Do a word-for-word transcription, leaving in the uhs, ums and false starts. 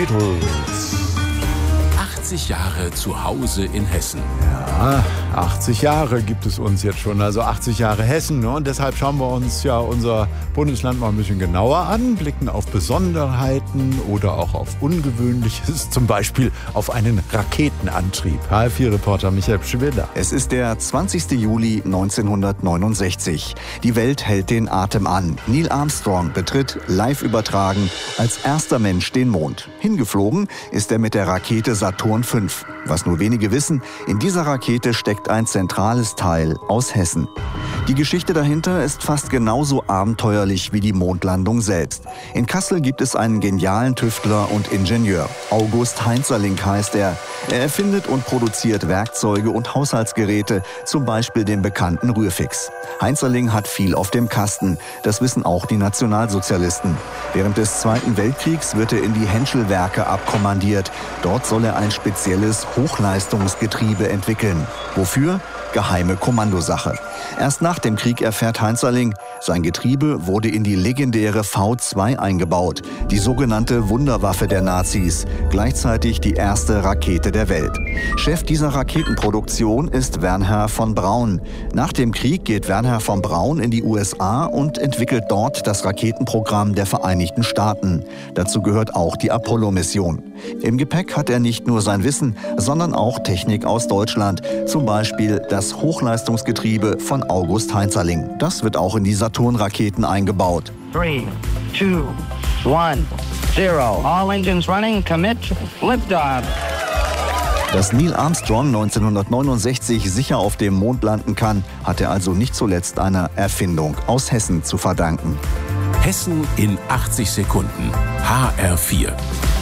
Beatles. achtzig Jahre zu Hause in Hessen. Ja, achtzig Jahre gibt es uns jetzt schon, also achtzig Jahre Hessen. Ne? Und deshalb schauen wir uns ja unser Bundesland mal ein bisschen genauer an, blicken auf Besonderheiten oder auch auf Ungewöhnliches, zum Beispiel auf einen Raketenantrieb. H F vier Reporter Michael Pschwiller. Es ist der zwanzigster Juli neunzehnhundertneunundsechzig. Die Welt hält den Atem an. Neil Armstrong betritt, live übertragen, als erster Mensch den Mond. Hingeflogen ist er mit der Rakete Saturn fünf. Was nur wenige wissen, in dieser Rakete steckt ein zentrales Teil aus Hessen. Die Geschichte dahinter ist fast genauso abenteuerlich wie die Mondlandung selbst. In Kassel gibt es einen genialen Tüftler und Ingenieur. August Heinzerling heißt er. Er erfindet und produziert Werkzeuge und Haushaltsgeräte, zum Beispiel den bekannten Rührfix. Heinzerling hat viel auf dem Kasten. Das wissen auch die Nationalsozialisten. Während des Zweiten Weltkriegs wird er in die Henschel-Werke abkommandiert. Dort soll er ein spezielles Hochleistungsgetriebe entwickeln. Wofür? Geheime Kommandosache. Erst nach dem Krieg erfährt Heinzerling, sein Getriebe wurde in die legendäre V zwei eingebaut, die sogenannte Wunderwaffe der Nazis, gleichzeitig die erste Rakete der Welt. Chef dieser Raketenproduktion ist Wernher von Braun. Nach dem Krieg geht Wernher von Braun in die U S A und entwickelt dort das Raketenprogramm der Vereinigten Staaten. Dazu gehört auch die Apollo-Mission. Im Gepäck hat er nicht nur sein Wissen, sondern auch Technik aus Deutschland, zum Beispiel das Hochleistungsgetriebe von August Heinzerling. Das wird auch in die Saturn-Raketen eingebaut. Three, two, one, zero. All engines running. Commit. Liftoff. Dass Neil Armstrong neunzehnhundertneunundsechzig sicher auf dem Mond landen kann, hat er also nicht zuletzt einer Erfindung aus Hessen zu verdanken. Hessen in achtzig Sekunden. H R vier.